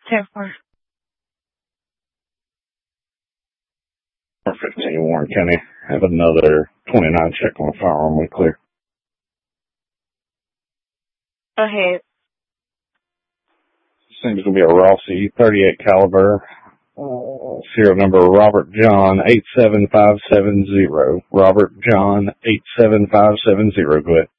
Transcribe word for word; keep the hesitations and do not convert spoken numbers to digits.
ten four. fifteen Warren County. Have another twenty-nine check on the firearm. We clear. Okay. Seems to be a Rossi thirty-eight caliber. Uh, serial number Robert John eight seven five seven zero. Robert John eight seven five seven zero. Go ahead.